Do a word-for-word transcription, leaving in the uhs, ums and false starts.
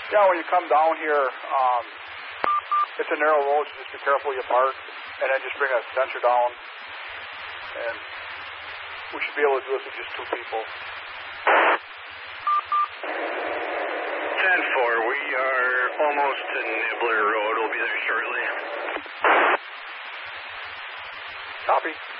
Yeah, when you come down here, um, it's a narrow road, so just be careful you park, and then just bring a sensor down, and we should be able to do this with just two people. ten four, we are almost to Nibbler Road. We'll be there shortly. Copy.